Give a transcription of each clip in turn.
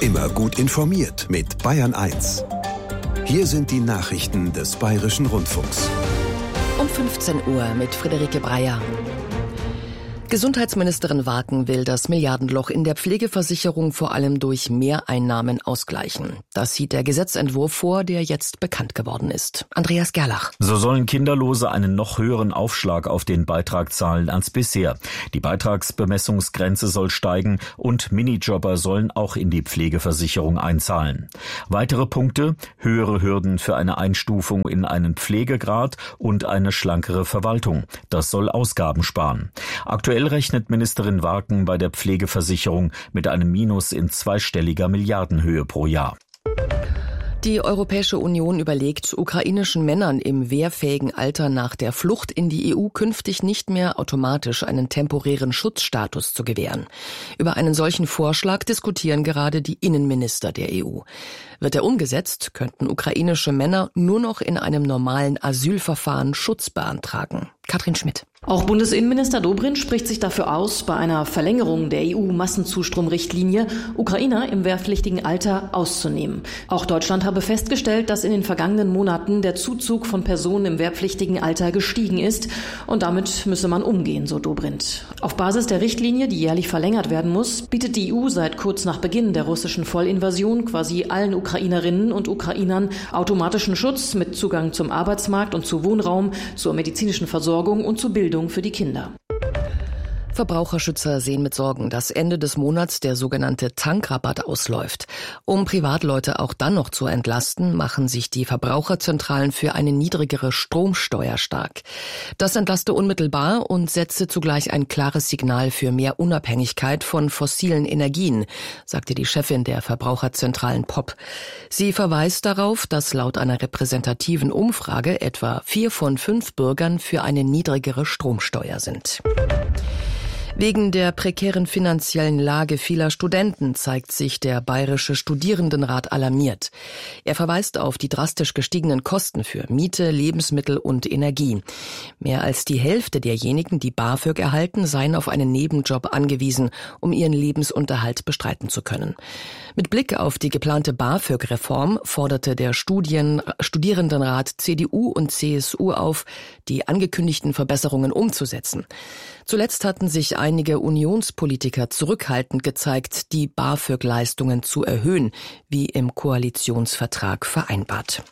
Immer gut informiert mit Bayern 1. Hier sind die Nachrichten des Bayerischen Rundfunks. Um 15 Uhr mit Friederike Breyer. Gesundheitsministerin Warken will das Milliardenloch in der Pflegeversicherung vor allem durch Mehreinnahmen ausgleichen. Das sieht der Gesetzentwurf vor, der jetzt bekannt geworden ist. Andreas Gerlach. So sollen Kinderlose einen noch höheren Aufschlag auf den Beitrag zahlen als bisher. Die Beitragsbemessungsgrenze soll steigen und Minijobber sollen auch in die Pflegeversicherung einzahlen. Weitere Punkte: höhere Hürden für eine Einstufung in einen Pflegegrad und eine schlankere Verwaltung. Das soll Ausgaben sparen. Aktuell rechnet Ministerin Warken bei der Pflegeversicherung mit einem Minus in zweistelliger Milliardenhöhe pro Jahr. Die Europäische Union überlegt, ukrainischen Männern im wehrfähigen Alter nach der Flucht in die EU künftig nicht mehr automatisch einen temporären Schutzstatus zu gewähren. Über einen solchen Vorschlag diskutieren gerade die Innenminister der EU. Wird er umgesetzt, könnten ukrainische Männer nur noch in einem normalen Asylverfahren Schutz beantragen. Katrin Schmidt. Auch Bundesinnenminister Dobrindt spricht sich dafür aus, bei einer Verlängerung der EU-Massenzustromrichtlinie Ukrainer im wehrpflichtigen Alter auszunehmen. Auch Deutschland habe festgestellt, dass in den vergangenen Monaten der Zuzug von Personen im wehrpflichtigen Alter gestiegen ist. Und damit müsse man umgehen, so Dobrindt. Auf Basis der Richtlinie, die jährlich verlängert werden muss, bietet die EU seit kurz nach Beginn der russischen Vollinvasion quasi allen Ukrainerinnen und Ukrainern automatischen Schutz mit Zugang zum Arbeitsmarkt und zu Wohnraum, zur medizinischen Versorgung und zu Bildung für die Kinder. Verbraucherschützer sehen mit Sorgen, dass Ende des Monats der sogenannte Tankrabatt ausläuft. Um Privatleute auch dann noch zu entlasten, machen sich die Verbraucherzentralen für eine niedrigere Stromsteuer stark. Das entlaste unmittelbar und setze zugleich ein klares Signal für mehr Unabhängigkeit von fossilen Energien, sagte die Chefin der Verbraucherzentralen POP. Sie verweist darauf, dass laut einer repräsentativen Umfrage etwa 4 von 5 Bürgern für eine niedrigere Stromsteuer sind. Wegen der prekären finanziellen Lage vieler Studenten zeigt sich der Bayerische Studierendenrat alarmiert. Er verweist auf die drastisch gestiegenen Kosten für Miete, Lebensmittel und Energie. Mehr als die Hälfte derjenigen, die BAföG erhalten, seien auf einen Nebenjob angewiesen, um ihren Lebensunterhalt bestreiten zu können. Mit Blick auf die geplante BAföG-Reform forderte der Studierendenrat CDU und CSU auf, die angekündigten Verbesserungen umzusetzen. Zuletzt hatten sich einige Unionspolitiker zurückhaltend gezeigt, die BAföG-Leistungen zu erhöhen, wie im Koalitionsvertrag vereinbart.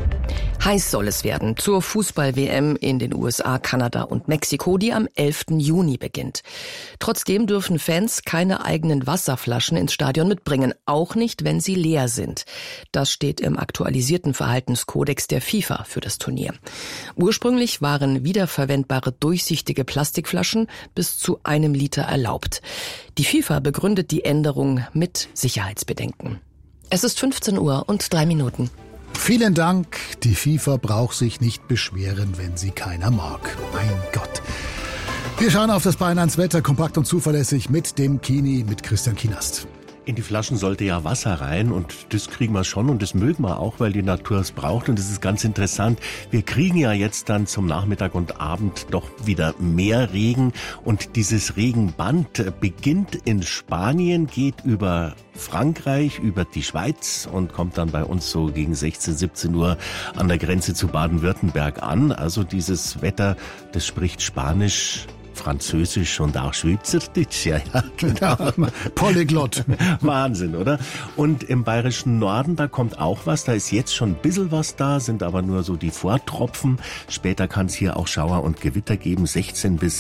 Heiß soll es werden zur Fußball-WM in den USA, Kanada und Mexiko, die am 11. Juni beginnt. Trotzdem dürfen Fans keine eigenen Wasserflaschen ins Stadion mitbringen, auch nicht, wenn sie leer sind. Das steht im aktualisierten Verhaltenskodex der FIFA für das Turnier. Ursprünglich waren wiederverwendbare durchsichtige Plastikflaschen bis zu 1 Liter erlaubt. Die FIFA begründet die Änderung mit Sicherheitsbedenken. Es ist 15 Uhr und 3 Minuten. Vielen Dank. Die FIFA braucht sich nicht beschweren, wenn sie keiner mag. Mein Gott. Wir schauen auf das Bayern 1 Wetter, kompakt und zuverlässig mit dem Kini, mit Christian Kienast. In die Flaschen sollte ja Wasser rein und das kriegen wir schon und das mögen wir auch, weil die Natur es braucht und das ist ganz interessant. Wir kriegen ja jetzt dann zum Nachmittag und Abend doch wieder mehr Regen und dieses Regenband beginnt in Spanien, geht über Frankreich, über die Schweiz und kommt dann bei uns so gegen 16, 17 Uhr an der Grenze zu Baden-Württemberg an. Also dieses Wetter, das spricht Spanisch, Französisch und auch Schweizerdeutsch, ja, genau. Polyglott. Wahnsinn, oder? Und im bayerischen Norden, da kommt auch was, da ist jetzt schon ein bisschen was da, sind aber nur so die Vortropfen. Später kann es hier auch Schauer und Gewitter geben, 16 bis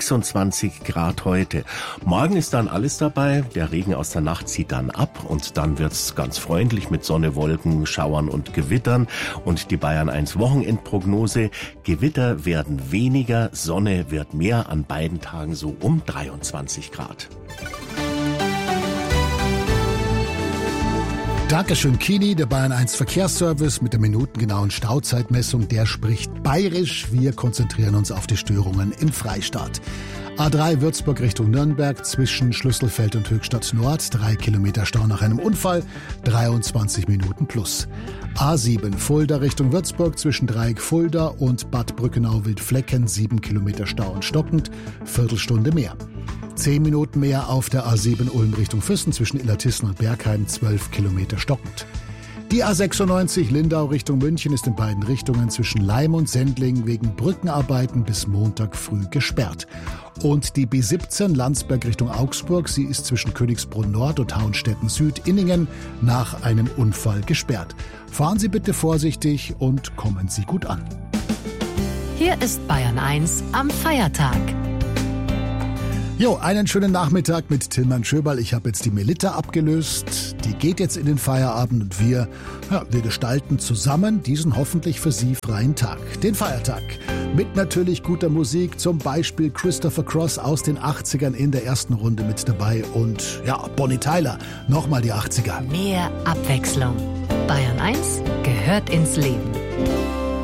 26 Grad heute. Morgen ist dann alles dabei, der Regen aus der Nacht zieht dann ab und dann wird's ganz freundlich mit Sonne, Wolken, Schauern und Gewittern. Und die Bayern 1 Wochenendprognose, Gewitter werden weniger, Sonne wird mehr, an beiden Tagen so um 23 Grad. Dankeschön, Kini, der Bayern 1 Verkehrsservice mit der minutengenauen Stauzeitmessung. Der spricht bayerisch. Wir konzentrieren uns auf die Störungen im Freistaat. A3 Würzburg Richtung Nürnberg zwischen Schlüsselfeld und Höchstadt Nord. 3 Kilometer Stau nach einem Unfall, 23 Minuten plus. A7 Fulda Richtung Würzburg zwischen Dreieck Fulda und Bad Brückenau-Wildflecken. 7 Kilometer Stau und stockend, Viertelstunde mehr. 10 Minuten mehr auf der A7 Ulm Richtung Füssen zwischen Illertissen und Bergheim, 12 Kilometer stockend. Die A96 Lindau Richtung München ist in beiden Richtungen zwischen Laim und Sendling wegen Brückenarbeiten bis Montag früh gesperrt. Und die B17 Landsberg Richtung Augsburg, sie ist zwischen Königsbrunn Nord und Hauenstetten Süd Inningen nach einem Unfall gesperrt. Fahren Sie bitte vorsichtig und kommen Sie gut an. Hier ist Bayern 1 am Feiertag. Jo, einen schönen Nachmittag mit Tilman Schöberl. Ich habe jetzt die Melitta abgelöst. Die geht jetzt in den Feierabend und wir gestalten zusammen diesen hoffentlich für Sie freien Tag. Den Feiertag. Mit natürlich guter Musik, zum Beispiel Christopher Cross aus den 80ern in der ersten Runde mit dabei und Bonnie Tyler, nochmal die 80er. Mehr Abwechslung. Bayern 1 gehört ins Leben.